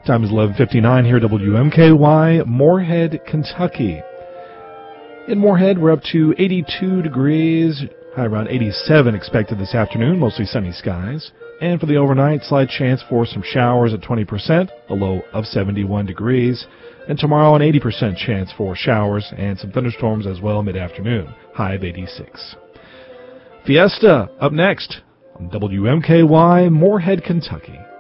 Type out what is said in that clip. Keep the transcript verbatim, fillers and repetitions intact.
Time is eleven fifty-nine here at W M K Y, Moorhead, Kentucky. In Moorhead, we're up to eighty-two degrees, high around eighty-seven expected this afternoon, mostly sunny skies. And for the overnight, slight chance for some showers at twenty percent, a low of seventy-one degrees. And tomorrow, an eighty percent chance for showers and some thunderstorms as well mid-afternoon, high of eighty-six. Fiesta up next on W M K Y, Moorhead, Kentucky.